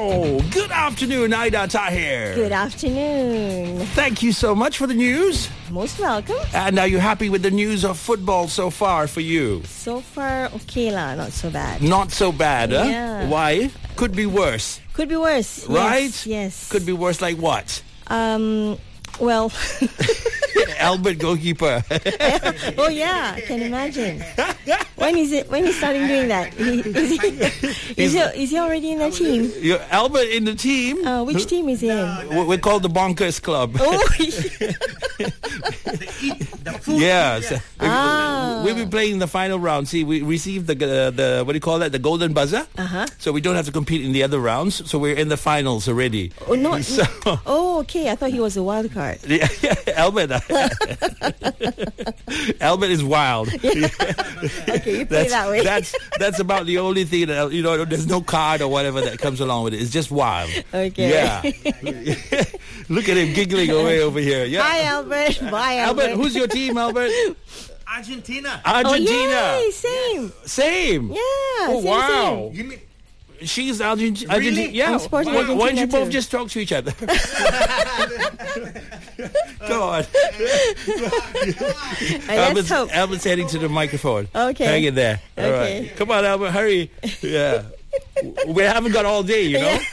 Oh, good afternoon, Aida Tahir. Good afternoon. Thank you so much for the news. Most welcome. And are you happy with the news of football so far for you? So far, okay lah, not so bad. Not so bad, huh? Yeah. Why? Could be worse. Could be worse. Right? Yes. Could be worse like what? Well, Albert goalkeeper. oh yeah, I can imagine. When is it? When he's starting doing that? Is he already in the team? You're Albert in the team? Which team is he in? We're called the Bonkers Club. Oh, Yes. Ah. We'll be playing the final round. See, we received the what do you call that? The golden buzzer. So we don't have to compete in the other rounds. So we're in the finals already. Oh no! So, Oh, okay. I thought he was a wild card. yeah, Albert. Albert is wild. Okay, you play that way. That's about the only thing that, you know. There's no card or whatever that comes along with it. It's just wild. Okay. Yeah. Look at him giggling away over here. Yeah. Bye, Albert. Bye, Albert, who's your team, Albert? Argentina. Argentina. Oh, yay, same. Same. Yeah. Oh, same, wow. same. You mean She's Argentina. Really? Yeah. I'm supporting Why don't you Argentina both too. just talk to each other? Go on. Let's hope. Albert's heading to the microphone. Okay. Hang in there. All Okay. right. Come on, Albert. Hurry. Yeah. We haven't got all day, you know.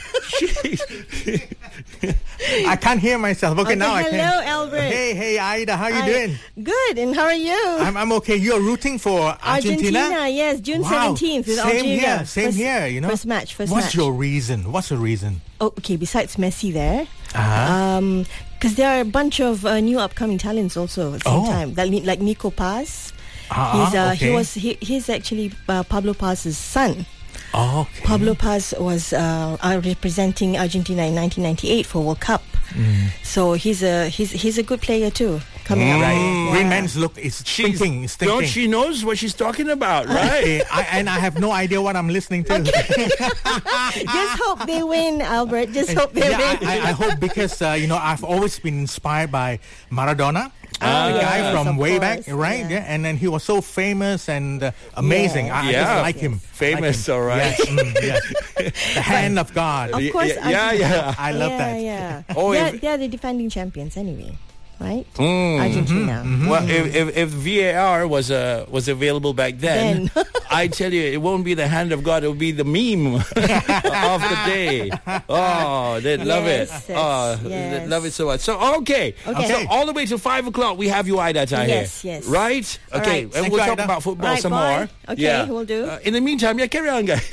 I can't hear myself. Okay, now I can. Hello, Albert. Hey, Aida, how you Hi. doing? Good, and how are you? I'm okay. You're rooting for Argentina? Yes, June Wow. 17th with Same Algeria. here, same here, you know. First match. What's your reason? What's the reason? Oh, okay, besides Messi there, Uh-huh. because there are a bunch of new upcoming talents also at the same Oh. time. Like Nico Paz. Okay. He's actually Pablo Paz's son. Okay. Pablo Paz was representing Argentina in 1998 for World Cup. So he's a good player too. Coming up, Right. Yeah. Green Man's look is thinking. Is thinking. Don't she knows what she's talking about, right? Okay, and I have no idea what I'm listening to. Just hope they win, Albert. Just hope they Yeah, win. I hope because I've always been inspired by Maradona, the guy yes, from of way course, back, right? yeah. And then he was so famous and amazing. Yeah. I Yeah. just like him. Famous, Like him. all right. Yes, yes. The hand of God. Of course, yeah. I love yeah, that. Yeah, Oh, they're the defending champions anyway, right? Mm. Argentina. Well, if VAR was available back then, I tell you, it won't be the hand of God; it will be the meme of the day. Oh, they'd love it. Yes, Oh, yes. they'd love it so much. So okay. Okay. So all the way till 5 o'clock, we have you, Aida Tahir. Yes, yes. Right? All Okay, right. and Thank we'll you, talk Aida. about football Right, some bye. more. Okay, we'll do. In the meantime, carry on, guys.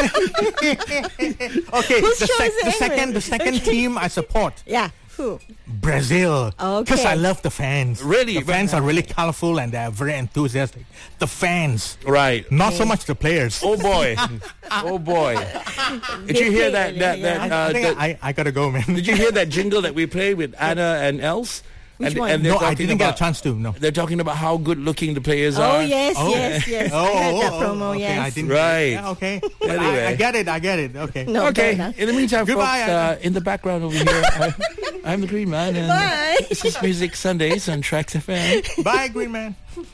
Okay, Whose the, show is it anyway? the second team I support. Yeah. Who? Brazil. Okay. Because I love the fans. Really? The fans are really colorful and they're very enthusiastic. The fans. Right. Not so much the players. Oh boy. Oh boy. Did you hear that? I think I gotta go, man. Did you hear that jingle that we played with Anna and Els? Which and, one? And they're No, I talking didn't get a about- chance to. No. They're talking about how good looking the players Oh are. yes, Oh. yes. I heard that promo. Okay, Yes. I didn't. Right. Yeah, okay. But Anyway. I get it. Okay. No, Okay. fair enough. In the meantime, Goodbye, folks, Anna. in the background over here, I'm the Green Man. And Bye. This is Music Sundays on Trax FM. Bye, Green Man.